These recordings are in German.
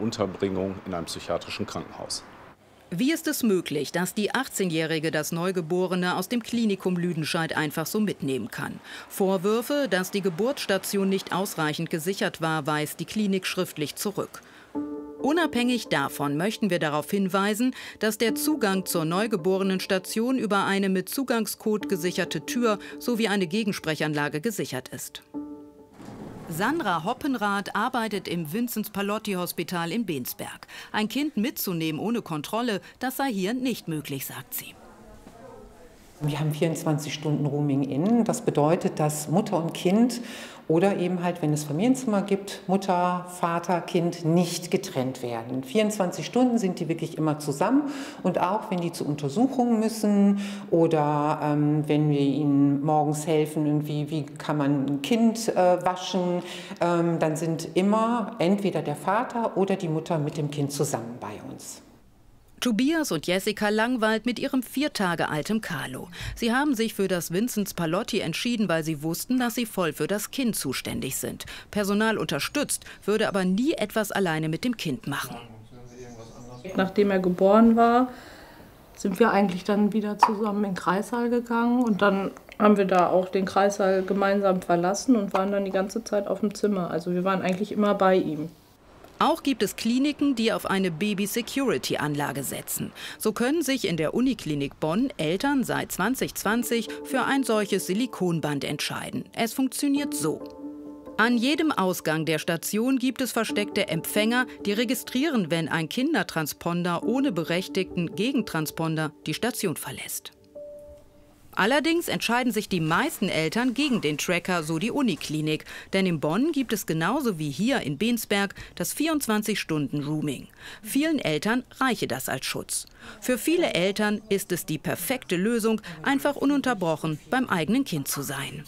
Unterbringung in einem psychiatrischen Krankenhaus. Wie ist es möglich, dass die 18-Jährige das Neugeborene aus dem Klinikum Lüdenscheid einfach so mitnehmen kann? Vorwürfe, dass die Geburtsstation nicht ausreichend gesichert war, weist die Klinik schriftlich zurück. Unabhängig davon möchten wir darauf hinweisen, dass der Zugang zur Neugeborenenstation über eine mit Zugangscode gesicherte Tür sowie eine Gegensprechanlage gesichert ist. Sandra Hoppenrath arbeitet im Vinzenz-Pallotti-Hospital in Bensberg. Ein Kind mitzunehmen ohne Kontrolle, das sei hier nicht möglich, sagt sie. Wir haben 24 Stunden Rooming in. Das bedeutet, dass Mutter und Kind oder eben halt, wenn es Familienzimmer gibt, Mutter, Vater, Kind nicht getrennt werden. 24 Stunden sind die wirklich immer zusammen und auch wenn die zu Untersuchungen müssen oder wenn wir ihnen morgens helfen, irgendwie, wie kann man ein Kind waschen, dann sind immer entweder der Vater oder die Mutter mit dem Kind zusammen bei uns. Tobias und Jessica Langwald mit ihrem 4 Tage alten Carlo. Sie haben sich für das Vinzenz-Pallotti entschieden, weil sie wussten, dass sie voll für das Kind zuständig sind. Personal unterstützt, würde aber nie etwas alleine mit dem Kind machen. Nachdem er geboren war, sind wir eigentlich dann wieder zusammen in den Kreissaal gegangen. Und dann haben wir da auch den Kreissaal gemeinsam verlassen und waren dann die ganze Zeit auf dem Zimmer. Also wir waren eigentlich immer bei ihm. Auch gibt es Kliniken, die auf eine Baby-Security-Anlage setzen. So können sich in der Uniklinik Bonn Eltern seit 2020 für ein solches Silikonband entscheiden. Es funktioniert so. An jedem Ausgang der Station gibt es versteckte Empfänger, die registrieren, wenn ein Kindertransponder ohne berechtigten Gegentransponder die Station verlässt. Allerdings entscheiden sich die meisten Eltern gegen den Tracker, so die Uniklinik. Denn in Bonn gibt es genauso wie hier in Bensberg das 24-Stunden-Rooming. Vielen Eltern reiche das als Schutz. Für viele Eltern ist es die perfekte Lösung, einfach ununterbrochen beim eigenen Kind zu sein.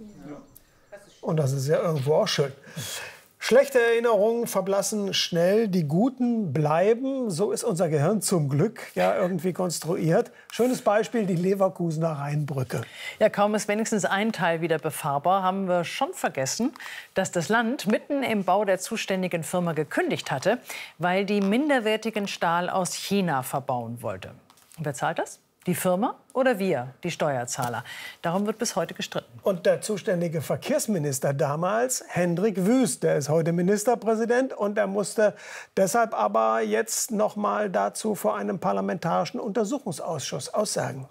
Und das ist ja irgendwo auch schön. Schlechte Erinnerungen verblassen schnell, die guten bleiben. So ist unser Gehirn zum Glück ja irgendwie konstruiert. Schönes Beispiel, die Leverkusener Rheinbrücke. Ja, kaum ist wenigstens ein Teil wieder befahrbar, haben wir schon vergessen, dass das Land mitten im Bau der zuständigen Firma gekündigt hatte, weil die minderwertigen Stahl aus China verbauen wollte. Und wer zahlt das? Die Firma oder wir, die Steuerzahler? Darum wird bis heute gestritten. Und der zuständige Verkehrsminister damals, Hendrik Wüst, der ist heute Ministerpräsident und er musste deshalb aber jetzt noch mal dazu vor einem parlamentarischen Untersuchungsausschuss aussagen.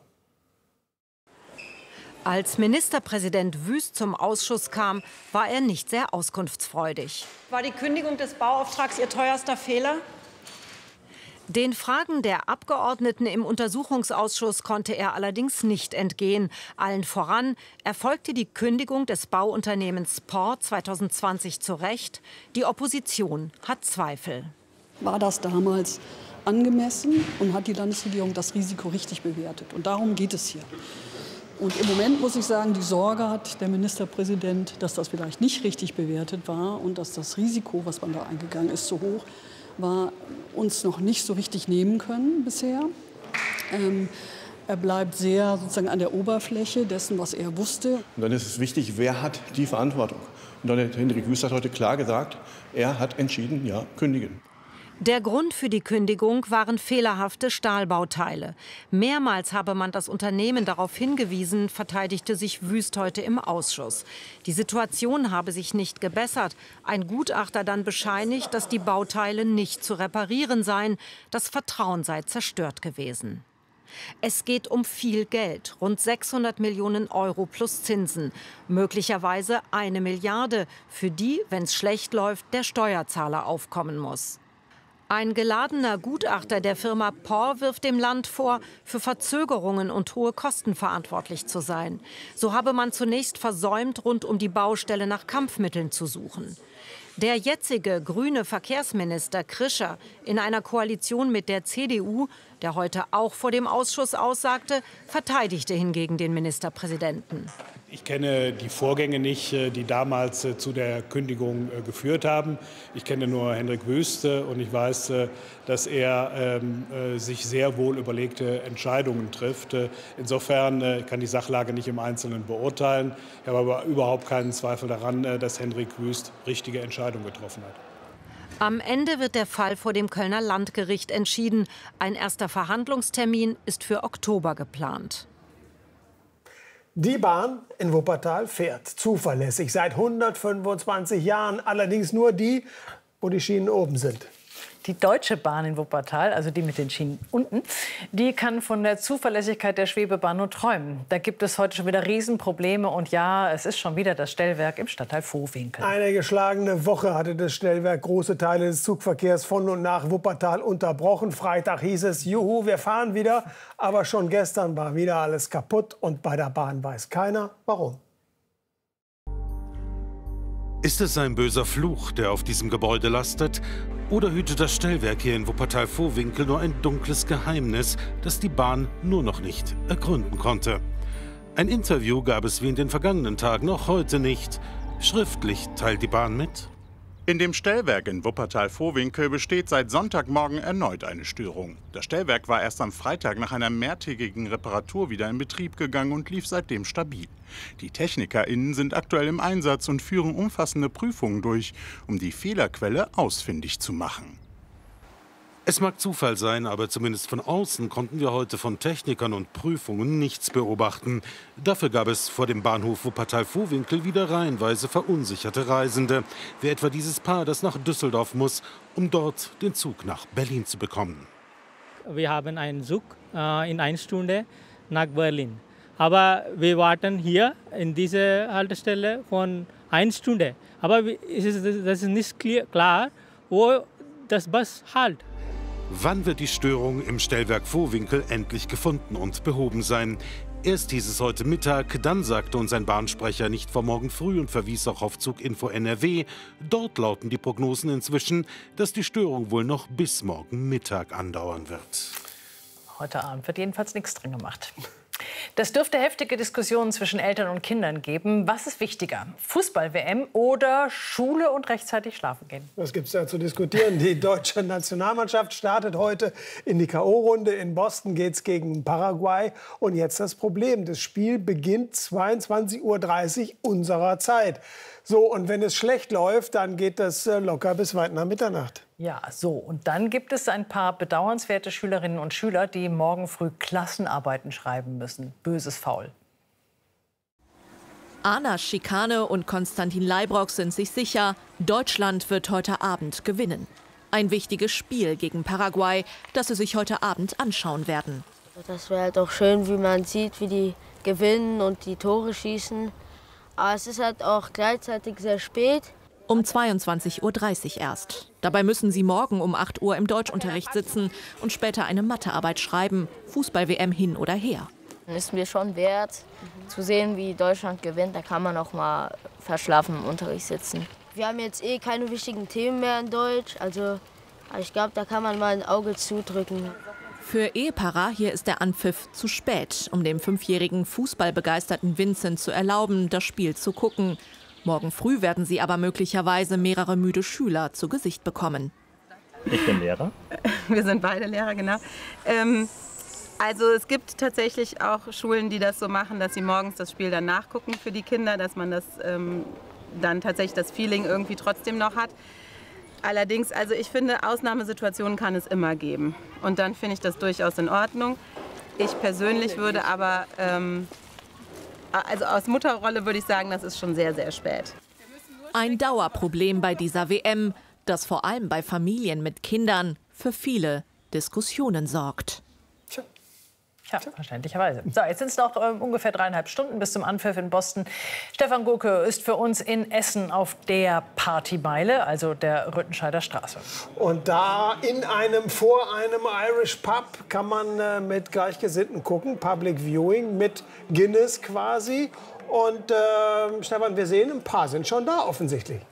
Als Ministerpräsident Wüst zum Ausschuss kam, war er nicht sehr auskunftsfreudig. War die Kündigung des Bauauftrags Ihr teuerster Fehler? Den Fragen der Abgeordneten im Untersuchungsausschuss konnte er allerdings nicht entgehen. Allen voran erfolgte die Kündigung des Bauunternehmens POR 2020 zu Recht. Die Opposition hat Zweifel. War das damals angemessen und hat die Landesregierung das Risiko richtig bewertet? Und darum geht es hier. Und im Moment muss ich sagen, die Sorge hat der Ministerpräsident, dass das vielleicht nicht richtig bewertet war und dass das Risiko, was man da eingegangen ist, so hoch war, uns noch nicht so richtig nehmen können bisher. Er bleibt sehr sozusagen an der Oberfläche dessen, was er wusste. Und dann ist es wichtig, wer hat die Verantwortung? Und dann hat Hendrik Wüst heute klar gesagt, er hat entschieden, ja, kündigen. Der Grund für die Kündigung waren fehlerhafte Stahlbauteile. Mehrmals habe man das Unternehmen darauf hingewiesen, verteidigte sich Wüst heute im Ausschuss. Die Situation habe sich nicht gebessert. Ein Gutachter dann bescheinigt, dass die Bauteile nicht zu reparieren seien. Das Vertrauen sei zerstört gewesen. Es geht um viel Geld, rund 600 Millionen Euro plus Zinsen. Möglicherweise 1 Milliarde, für die, wenn es schlecht läuft, der Steuerzahler aufkommen muss. Ein geladener Gutachter der Firma POR wirft dem Land vor, für Verzögerungen und hohe Kosten verantwortlich zu sein. So habe man zunächst versäumt, rund um die Baustelle nach Kampfmitteln zu suchen. Der jetzige grüne Verkehrsminister Krischer in einer Koalition mit der CDU, der heute auch vor dem Ausschuss aussagte, verteidigte hingegen den Ministerpräsidenten. Ich kenne die Vorgänge nicht, die damals zu der Kündigung geführt haben. Ich kenne nur Hendrik Wüst und ich weiß, dass er sich sehr wohl überlegte Entscheidungen trifft. Insofern kann die Sachlage nicht im Einzelnen beurteilen. Ich habe aber überhaupt keinen Zweifel daran, dass Hendrik Wüst richtige Entscheidungen getroffen hat. Am Ende wird der Fall vor dem Kölner Landgericht entschieden. Ein erster Verhandlungstermin ist für Oktober geplant. Die Bahn in Wuppertal fährt zuverlässig seit 125 Jahren, allerdings nur die, wo die Schienen oben sind. Die Deutsche Bahn in Wuppertal, also die mit den Schienen unten, die kann von der Zuverlässigkeit der Schwebebahn nur träumen. Da gibt es heute schon wieder Riesenprobleme und ja, es ist schon wieder das Stellwerk im Stadtteil Vohwinkel. Eine geschlagene Woche hatte das Stellwerk große Teile des Zugverkehrs von und nach Wuppertal unterbrochen. Freitag hieß es, juhu, wir fahren wieder. Aber schon gestern war wieder alles kaputt und bei der Bahn weiß keiner, warum. Ist es ein böser Fluch, der auf diesem Gebäude lastet? Oder hütet das Stellwerk hier in Wuppertal-Vohwinkel nur ein dunkles Geheimnis, das die Bahn nur noch nicht ergründen konnte? Ein Interview gab es wie in den vergangenen Tagen auch heute nicht. Schriftlich teilt die Bahn mit: In dem Stellwerk in Wuppertal-Vohwinkel besteht seit Sonntagmorgen erneut eine Störung. Das Stellwerk war erst am Freitag nach einer mehrtägigen Reparatur wieder in Betrieb gegangen und lief seitdem stabil. Die TechnikerInnen sind aktuell im Einsatz und führen umfassende Prüfungen durch, um die Fehlerquelle ausfindig zu machen. Es mag Zufall sein, aber zumindest von außen konnten wir heute von Technikern und Prüfungen nichts beobachten. Dafür gab es vor dem Bahnhof Wuppertal-Vohwinkel wieder reihenweise verunsicherte Reisende, wie etwa dieses Paar, das nach Düsseldorf muss, um dort den Zug nach Berlin zu bekommen. Wir haben einen Zug in 1 Stunde nach Berlin. Aber wir warten hier in dieser Haltestelle von 1 Stunde. Aber das ist nicht klar, wo das Bus halt. Wann wird die Störung im Stellwerk Vohwinkel endlich gefunden und behoben sein? Erst hieß es heute Mittag, dann sagte uns ein Bahnsprecher nicht vor morgen früh und verwies auch auf Zuginfo NRW. Dort lauten die Prognosen inzwischen, dass die Störung wohl noch bis morgen Mittag andauern wird. Heute Abend wird jedenfalls nichts drin gemacht. Das dürfte heftige Diskussionen zwischen Eltern und Kindern geben. Was ist wichtiger? Fußball-WM oder Schule und rechtzeitig schlafen gehen? Was gibt es da zu diskutieren? Die deutsche Nationalmannschaft startet heute in die K.O.-Runde. In Boston geht es gegen Paraguay. Und jetzt das Problem. Das Spiel beginnt 22:30 Uhr unserer Zeit. So, und wenn es schlecht läuft, dann geht das locker bis weit nach Mitternacht. Ja, so. Und dann gibt es ein paar bedauernswerte Schülerinnen und Schüler, die morgen früh Klassenarbeiten schreiben müssen. Böses Faul. Anna Schikane und Konstantin Leibrock sind sich sicher, Deutschland wird heute Abend gewinnen. Ein wichtiges Spiel gegen Paraguay, das sie sich heute Abend anschauen werden. Das wäre halt auch schön, wie man sieht, wie die gewinnen und die Tore schießen. Aber es ist halt auch gleichzeitig sehr spät. Um 22:30 Uhr erst. Dabei müssen sie morgen um 8 Uhr im Deutschunterricht sitzen und später eine Mathearbeit schreiben. Fußball-WM hin oder her. Ist mir schon wert, zu sehen, wie Deutschland gewinnt. Da kann man auch mal verschlafen im Unterricht sitzen. Wir haben jetzt keine wichtigen Themen mehr in Deutsch. Also ich glaube, da kann man mal ein Auge zudrücken. Für Ehepaare hier ist der Anpfiff zu spät, um dem 5-jährigen fußballbegeisterten Vincent zu erlauben, das Spiel zu gucken. Morgen früh werden sie aber möglicherweise mehrere müde Schüler zu Gesicht bekommen. Ich bin Lehrer. Wir sind beide Lehrer, genau. Also es gibt tatsächlich auch Schulen, die das so machen, dass sie morgens das Spiel dann nachgucken für die Kinder, dass man das dann tatsächlich das Feeling irgendwie trotzdem noch hat. Allerdings, also ich finde, Ausnahmesituationen kann es immer geben. Und dann finde ich das durchaus in Ordnung. Ich persönlich würde aber, also aus Mutterrolle würde ich sagen, das ist schon sehr, sehr spät. Ein Dauerproblem bei dieser WM, das vor allem bei Familien mit Kindern für viele Diskussionen sorgt. Ja, verständlicherweise. So, jetzt sind es noch ungefähr 3,5 Stunden bis zum Anpfiff in Boston. Stefan Gurke ist für uns in Essen auf der Partymeile, also der Rüttenscheider Straße. Und da vor einem Irish Pub kann man mit Gleichgesinnten gucken, Public Viewing mit Guinness quasi. Und Stefan, wir sehen, ein paar sind schon da offensichtlich.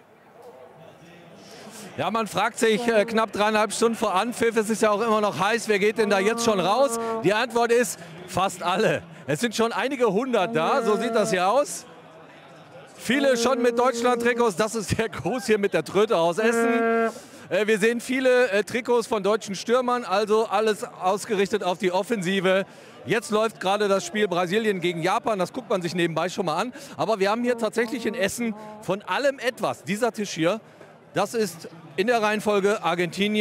Ja, man fragt sich knapp 3,5 Stunden vor Anpfiff, es ist ja auch immer noch heiß, wer geht denn da jetzt schon raus? Die Antwort ist, fast alle. Es sind schon einige hundert da, so sieht das hier aus. Viele schon mit Deutschland-Trikots, das ist der Gruß hier mit der Tröte aus Essen. Wir sehen viele Trikots von deutschen Stürmern, also alles ausgerichtet auf die Offensive. Jetzt läuft gerade das Spiel Brasilien gegen Japan, das guckt man sich nebenbei schon mal an. Aber wir haben hier tatsächlich in Essen von allem etwas. Dieser Tisch hier, Das ist in der Reihenfolge Argentinien.